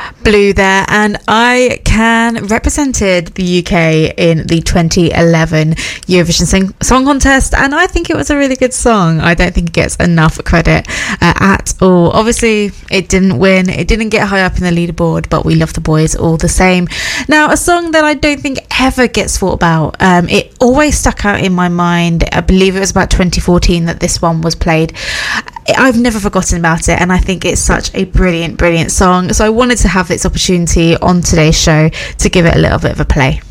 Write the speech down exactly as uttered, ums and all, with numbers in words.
Blue there, and I Can represented the U K in the twenty eleven Eurovision Sing- Song Contest, and I think it was a really good song. I don't think it gets enough credit uh, at all. Obviously, it didn't win, it didn't get high up in the leaderboard, but we love the boys all the same. Now, a song that I don't think ever gets thought about, um, it always stuck out in my mind. I believe it was about twenty fourteen that this one was played. I've never forgotten about it, and I think it's such a brilliant, brilliant song. So I wanted to have this opportunity on today's show to give it a little bit of a play.